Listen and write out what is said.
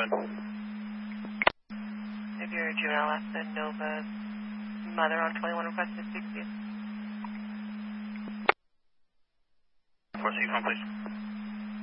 ahead. If you're a juvenile, ask the Nova mother on 21 requested to speak to you. 461, please.